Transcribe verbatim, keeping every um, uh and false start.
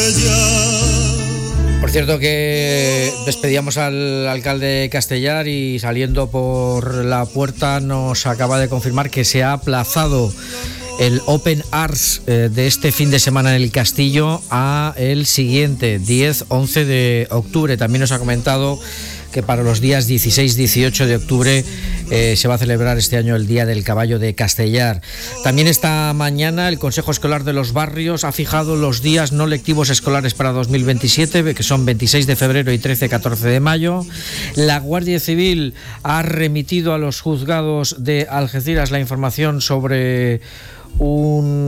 Por cierto que despedíamos al alcalde Castellar y saliendo por la puerta nos acaba de confirmar que se ha aplazado el Open Arts eh, de este fin de semana en el Castillo a el siguiente, diez once de octubre. También nos ha comentado que para los días dieciséis dieciocho de octubre eh, se va a celebrar este año el Día del Caballo de Castellar. También esta mañana el Consejo Escolar de los Barrios ha fijado los días no lectivos escolares para dos mil veintisiete, que son veintiséis de febrero y trece catorce de mayo. La Guardia Civil ha remitido a los juzgados de Algeciras la información sobre un